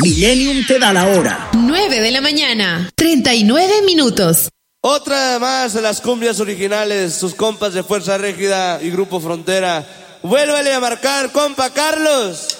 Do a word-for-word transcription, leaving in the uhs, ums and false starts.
Millennium te da la hora. nueve de la mañana, treinta y nueve minutos. Otra más de las cumbias originales, sus compas de Fuerza Régida y Grupo Frontera. Vuélvele a marcar, compa Carlos.